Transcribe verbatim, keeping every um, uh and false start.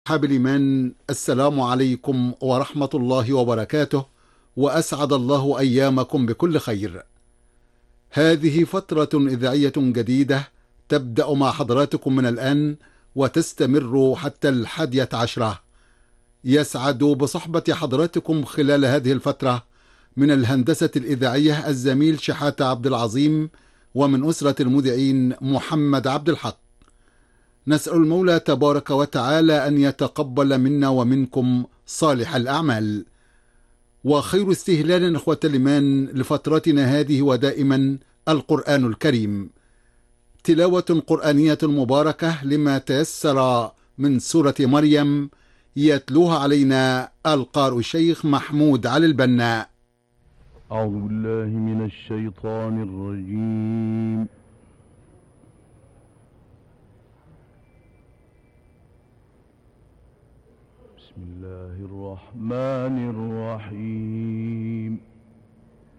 أصحاب الإيمان، السلام عليكم ورحمة الله وبركاته، وأسعد الله أيامكم بكل خير. هذه فترة إذاعية جديدة تبدأ مع حضراتكم من الآن وتستمر حتى الحادية عشرة. يسعد بصحبة حضراتكم خلال هذه الفترة من الهندسة الإذاعية الزميل شحاتة عبد العظيم، ومن أسرة المذيعين محمد عبد الحق. نسأل المولى تبارك وتعالى أن يتقبل منا ومنكم صالح الأعمال. وخير استهلال إخوة الإيمان لفترتنا هذه ودائما القرآن الكريم، تلاوة قرآنية مباركة لما تيسر من سورة مريم، يتلوها علينا القارئ الشيخ محمود علي البنا. أعوذ بالله من الشيطان الرجيم. بسم الله الرحمن الرحيم.